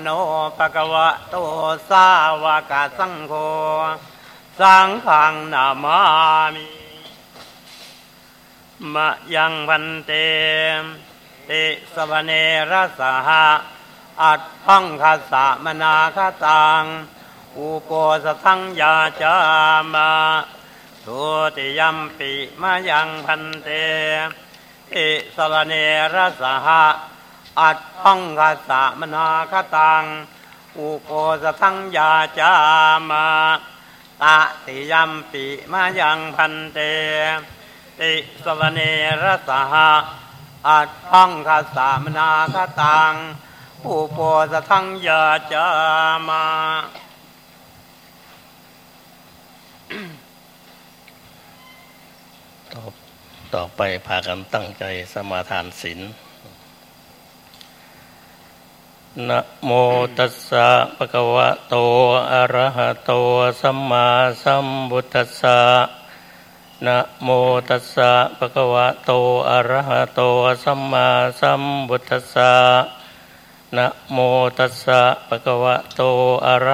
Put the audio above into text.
โนภะคะวะโตสาวกสังโฆสังฆังนามามิมะยังพันเตติสวเนระสหะอัตถังคัสสะมนาคตังอุโปสถังยาจามะทุติยัมปิมะยังพันเตติสวเนระสหะอัตถังคัสสะมนาคตังอุโปสถังยาจามะตติยัมปิมะยังพันเตติสวเนระสหะอัตถังคัสสะมนาคตังอุโปสถังยาจามะต่อไปพากันตั้งใจสมาทานศีลนะโมตัสสะภะคะวะโตอะระหะโตสัมมาสัมพุทธัสสะนะโมตัสสะภะคะวะโตอะระหะโตสัมมาสัมพุทธัสสะนะโมตัสสะภะคะวะโตอะระ